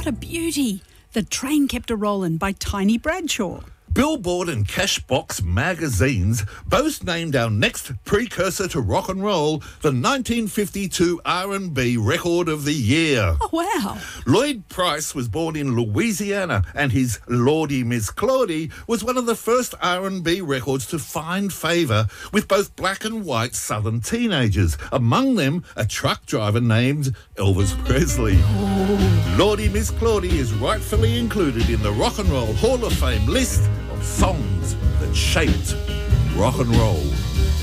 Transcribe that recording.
a beauty. The Train Kept A-Rollin' by Tiny Bradshaw. Billboard and Cashbox magazines both named our next precursor to rock and roll the 1952 R&B Record of the Year. Oh, wow. Lloyd Price was born in Louisiana, and his Lordy Miss Claudie was one of the first R&B records to find favour with both black and white Southern teenagers, among them a truck driver named Elvis Presley. Oh. Lordy Miss Claudie is rightfully included in the Rock and Roll Hall of Fame list of songs that shaped rock and roll.